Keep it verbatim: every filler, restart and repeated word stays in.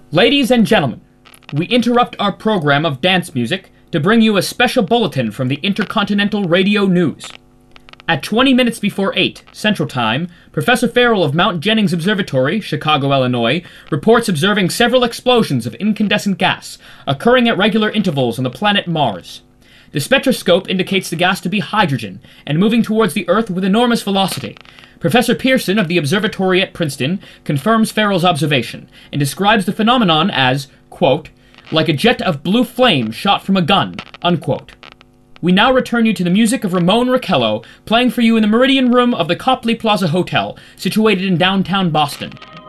Ladies and gentlemen, we interrupt our program of dance music to bring you a special bulletin from the Intercontinental Radio News. At twenty minutes before eight Central Time, Professor Farrell of Mount Jennings Observatory, Chicago, Illinois, reports observing several explosions of incandescent gas occurring at regular intervals on the planet Mars. The spectroscope indicates the gas to be hydrogen and moving towards the Earth with enormous velocity. Professor Pearson of the observatory at Princeton confirms Farrell's observation and describes the phenomenon as, quote, like a jet of blue flame shot from a gun, unquote. We now return you to the music of Ramon Raquello, playing for you in the Meridian Room of the Copley Plaza Hotel, situated in downtown Boston.